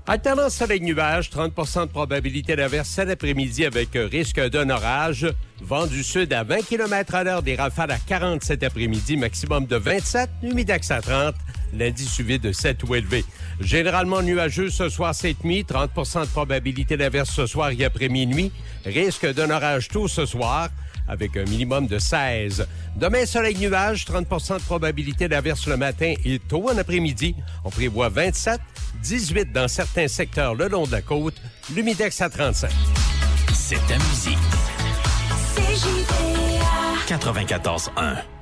Alternance soleil-nuage, 30 de probabilité d'averse cet après-midi avec risque d'un orage. Vent du sud à 20 km à l'heure, des rafales à 40 cet après-midi, maximum de 27, humidex à 30, l'indice UV de 7 ou élevé. Généralement nuageux ce soir cette nuit, 30 de probabilité d'averse ce soir et après minuit, risque d'un orage tôt ce soir, avec un minimum de 16. Demain, soleil-nuage, 30 de probabilité d'averse le matin et tôt en après-midi. On prévoit 27, 18 dans certains secteurs le long de la côte, l'humidex à 35. C'est ta musique. CJDA 94.1.